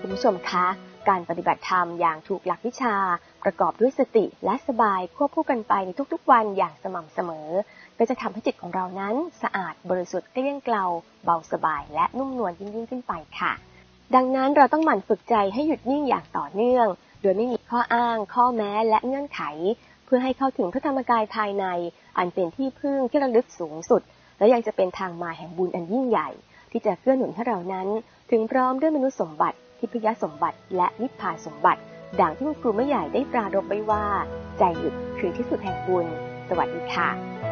คุณผู้ชมคะการปฏิบัติธรรมอย่างถูกหลักวิชาประกอบด้วยสติและสบายควบคู่กันไปในทุกๆวันอย่างสม่ำเสมอก็จะทำให้จิตของเรานั้นสะอาดบริสุทธิ์เกลี้ยงเกลาเบาสบายและนุ่มนวลยิ่งขึ้นไปค่ะดังนั้นเราต้องหมั่นฝึกใจให้หยุดนิ่งอย่างต่อเนื่องโดยไม่มีข้ออ้างข้อแม้และเงื่อนไขเพื่อให้เข้าถึงพระธรรมกายภายในอันเป็นที่พึ่งที่ระลึกสูงสุดและยังจะเป็นทางมาแห่งบุญอันยิ่งใหญ่ที่จะเกื้อหนุนให้เรานั้นถึงพร้อมด้วยมนุษย์สมบัติทิพยสมบัติและนิพพานสมบัติดังที่คุณครูแม่ใหญ่ได้ปรารภไว้ว่าใจหยุดคือที่สุดแห่งบุญสวัสดีค่ะ